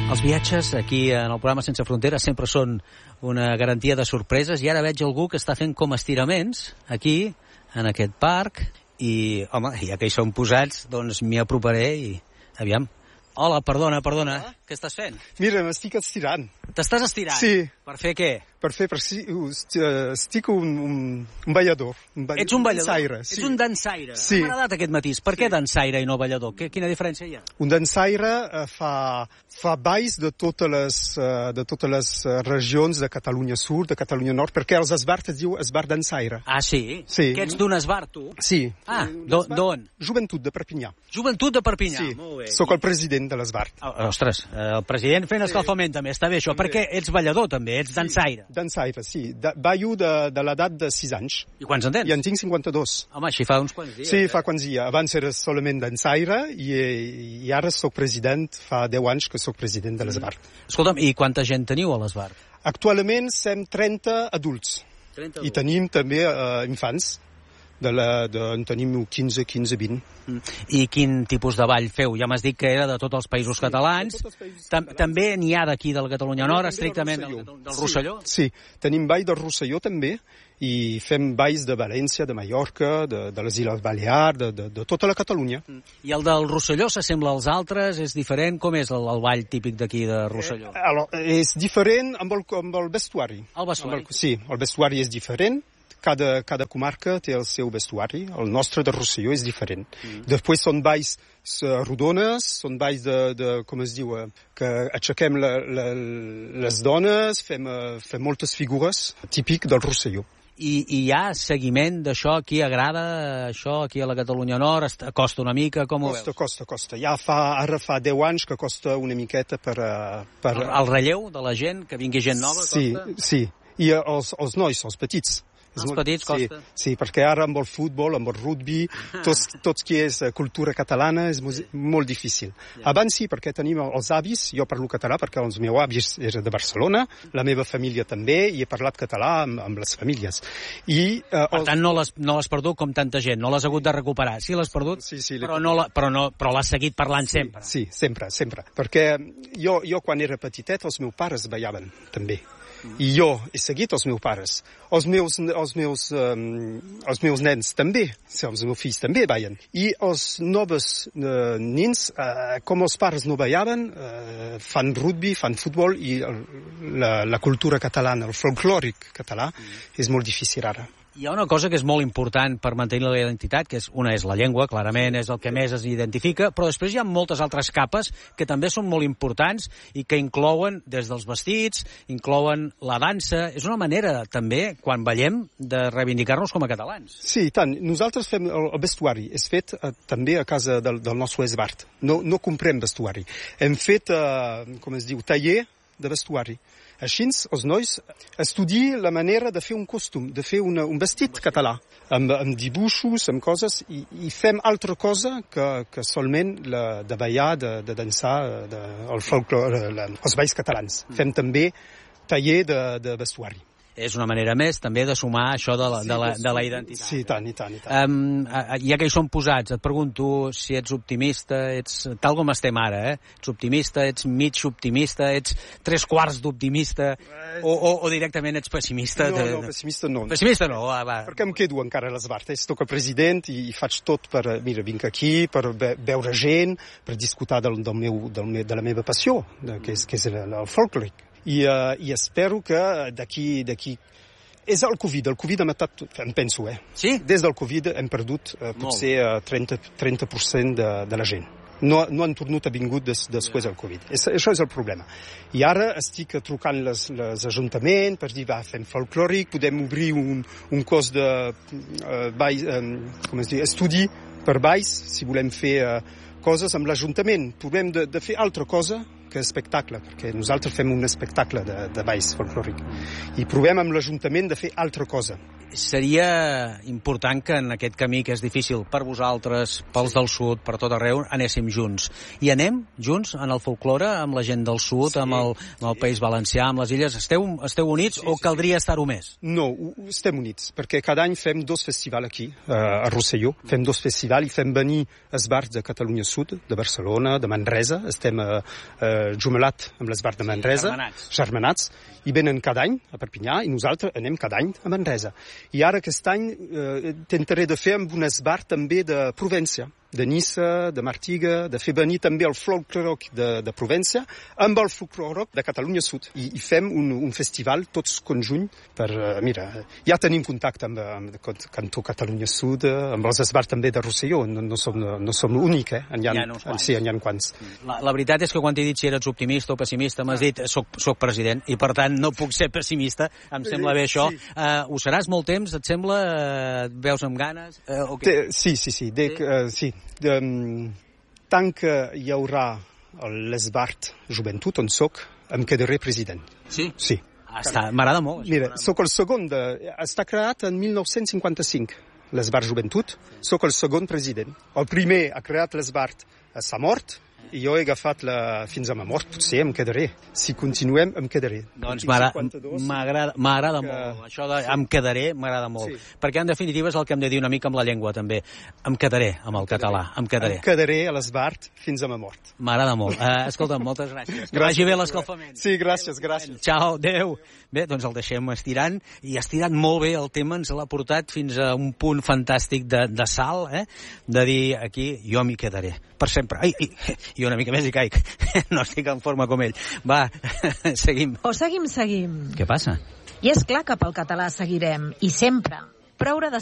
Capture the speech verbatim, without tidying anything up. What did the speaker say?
Els viatges aquí en el programa Sense Fronteres sempre són una garantia de sorpreses i ara veig algú que està fent com estiraments aquí, en aquest parc, i, home, ja que hi som posats, doncs m'hi aproparé i, aviam. Hola, perdona, perdona, ah? Què estàs fent? Mira, m'estic estirant. T'estàs estirant? Sí. Per fer què? Per fer, per si, estic un, un, un ballador. Un ball... Ets un ballador? Dansaire, sí. Ets un dansaire. Sí. M'ha agradat aquest matís. Per què dansaire i no ballador? Quina diferència hi ha? Un dansaire uh, fa, fa balls de totes les, uh, de totes les uh, regions de Catalunya Sud, de Catalunya Nord, perquè els esbart es diu esbart dansaire. Ah, sí? Sí. Que ets d'un esbart, tu? Sí. Ah, d'on? Joventut de Perpinyà. Joventut de Perpinyà, sí. Molt bé. Soc el president de l'esbart. Oh, ostres, el president fent escalfament sí. També, està bé això, també. Perquè ets ballador també, ets sí. dansaire. Dansaire, sí. De, ballo de, de l'edat de sis anys. I quants en tens? I en tinc cinquanta-dos. Home, així fa uns quants dies. Sí, eh? fa quants dies. Abans era solament dansaire i, i ara soc president, fa deu anys que soc president de l'Esbart. Mm. Escolta'm, i quanta gent teniu a l'Esbart? Actualment som trenta adults. trenta I tenim també uh, infants. De la, de, en tenim quinze, quinze, vint. Mm. I quin tipus de ball feu? Ja m'has dit que era de tots els països sí, catalans. Els països Tam catalans. També n'hi ha d'aquí del Catalunya Nord, estrictament del, del Rosselló? Sí, sí, tenim ball del Rosselló també, i fem balls de València, de Mallorca, de, de les Illes Balears, de, de, de tota la Catalunya. Mm. I el del Rosselló s'assembla als altres? És diferent? Com és el, el ball típic d'aquí de Rosselló? Eh, alors, és diferent amb el, amb el vestuari. El vestuari? El, sí, el vestuari és diferent. Cada, cada comarca té el seu vestuari. El nostre de Rosselló és diferent. Mm. Després són balls rodones, són balls de, de com es diu, que aixequem la, la, les dones, fem, fem moltes figures típic del Rosselló. I, I hi ha seguiment d'això? Aquí agrada això, aquí a la Catalunya Nord? Costa una mica? Com ho costa, veus? Costa, costa. Ja fa, ara fa deu anys que costa una miqueta per... per... El, el relleu de la gent, que vingui gent nova, costa? Sí, sí. I els, els nois, els petits. Els molt, petits costa? Sí, sí, perquè ara amb el futbol, amb el rugby, tots, tots que és cultura catalana és molt difícil. Ja. Abans sí, perquè tenim els avis, jo parlo català perquè els meus avis eren de Barcelona, la meva família també, i he parlat català amb, amb les famílies. I, uh, per els... tant, no l'has no perdut com tanta gent, no l'has hagut de recuperar. Sí, l'has perdut, sí, sí, però, no la, però, no, però l'has seguit parlant sí, sempre. Sí, sempre, sempre. Perquè jo, jo quan era petitet, els meus pares ballaven també. I jo he seguit els meus pares. Els meus, els meus, um, els meus nens també, els meus fills també ballen. I els noves uh, nens, uh, com els pares no ballaven, uh, fan rugby, fan futbol, i la, la cultura catalana, el folclòric català, mm. és molt difícil ara. Hi ha una cosa que és molt important per mantenir la identitat, que és, una és la llengua, clarament és el que més es identifica, però després hi ha moltes altres capes que també són molt importants i que inclouen des dels vestits, inclouen la dansa. És una manera també, quan ballem, de reivindicar-nos com a catalans. Sí, tant. Nosaltres fem el, el vestuari. És fet uh, també a casa del, del nostre esbart. No, no comprem vestuari. Hem fet, uh, com es diu, taller de vestuari. Així, els nois estudien la manera de fer un costum, de fer una, un vestit català, amb, amb dibuixos, amb coses, i, i fem altra cosa que, que solament la, de ballar, de, de dansar, de, el folklore, la, els balls catalans. Fem també taller de, de vestuari. És una manera més, també, de sumar això de la, de la, de la identitat. Sí, tant, i tant, i tant. Um, ja que hi som posats, et pregunto si ets optimista, ets tal com estem ara, eh? Ets optimista, ets mig optimista, ets tres quarts d'optimista, o, o, o directament ets pessimista? No, de... no, pessimista no. Pessimista no, va, va. Perquè em quedo encara a l'Esbart, eh? Soc el president i faig tot per, mira, vinc aquí, per veure gent, per discutir del, del meu, del me, de la meva passió, de, que és, que és el, el folklore. I, uh, i espero que d'aquí d'aquí és el Covid, el Covid ha matat, em penso, eh? Sí? Des del Covid hem perdut uh, potser uh, trenta, trenta per cent de, de la gent. No, no han tornat a vingut des, després del Covid. Es, això és el problema. I ara estic trucant les, les ajuntaments per dir, va, fem folclòric, podem obrir un, un cos de uh, balls, um, com es diu, estudi per balls, si volem fer uh, coses amb l'Ajuntament. Podem de, de fer altra cosa que espectacle, perquè nosaltres fem un espectacle de, de balls folclòric. I provem amb l'Ajuntament de fer altra cosa. Seria important que en aquest camí, que és difícil per vosaltres, pels del sud, per tot arreu, anéssim junts. I anem junts en el folklore, amb la gent del sud, sí, amb, el, amb el País Valencià, amb les illes? Esteu, esteu units sí, o caldria sí. estar-ho més? No, estem units, perquè cada any fem dos festivals aquí, a Rosselló. Fem dos festivals i fem venir esbarts de Catalunya Sud, de Barcelona, de Manresa. Estem a, a eh, jumelat amb l'Esbart de Manresa, germanats. germanats, i venen cada any a Perpinyà i nosaltres anem cada any a Manresa. I ara aquest any eh, intentaré de fer amb un esbart també de Provença, de Niça, de Martiga, de fer venir també el folklore de, de Provença amb el folklore de Catalunya Sud. I, i fem un, un festival tots conjunt per, uh, mira, ja tenim contacte amb, amb el Cantó Catalunya Sud, amb els esbarts també de Rosselló, no, no som, no som l'únic, eh? En hi ha, hi ha uns quants. Sí, en hi ha quants. La, la veritat és que quan t'he dit si eres optimista o pessimista, m'has dit soc, soc president i per tant no puc ser pessimista, em sembla bé això. Sí. Uh, ho seràs molt temps, et sembla? Uh, et veus amb ganes? Uh, okay. Sí, sí, sí. De, sí? Uh, sí. De, um, tant que hi haurà l'Esbart Joventut on soc, em quedaré president. Sí? Sí. Ah, m'agrada molt. Mira, soc el segon de... Està creat en mil nou-cents cinquanta-cinc, l'Esbart Joventut. Soc el segon president. El primer ha creat l'Esbart a sa mort, i jo he agafat la... fins a ma mort, potser em quedaré. Si continuem, em quedaré. Doncs m'agrada que... molt. Això de sí. em quedaré m'agrada molt. Sí. Perquè, en definitiva, és el que hem de dir una mica amb la llengua, també. Em quedaré amb el em català. Em quedaré. Em quedaré a l'Esbart fins a ma mort. M'agrada molt. Uh, escolta'm, moltes gràcies. Que vagi bé l'escalfament. Sí, gràcies, gràcies. Ciao, adeu. Bé, doncs el deixem estirant, i estirant molt bé el tema, ens l'ha portat fins a un punt fantàstic de, de salt, eh? De dir aquí, jo m'hi quedaré. Per sempre. Ai, ai, i una mica més i caic. No estic en forma com ell. Va, seguim. O seguim, seguim. Què passa? I és clar que pel català seguirem, i sempre. Però haurà de